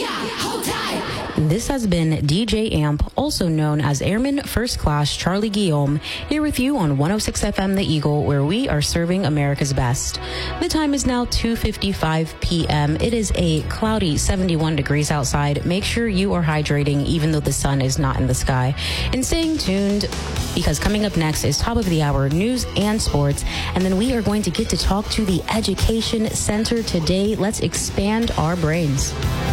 This has been DJ Amp, also known as Airman First Class Charlie Guillaume, here with you on 106 FM The Eagle, where we are serving America's best. The time is now 2:55 p.m. It is a cloudy 71 degrees outside. Make sure you are hydrating even though the sun is not in the sky. And staying tuned, because coming up next is top of the hour news and sports, and then we are going to get to talk to the Education Center today. Let's expand our brains.